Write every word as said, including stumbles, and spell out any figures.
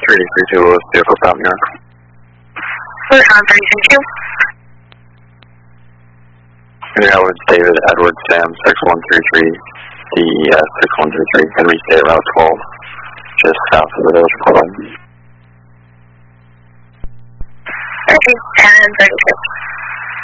three three two Lewis, vehicle stop New York. Luzon three three two. Yeah, with David Edward Sam six one three three, D E S six one three three, can reach State Route twelve, just south of the village of Portland. Okay, ten thirty-two.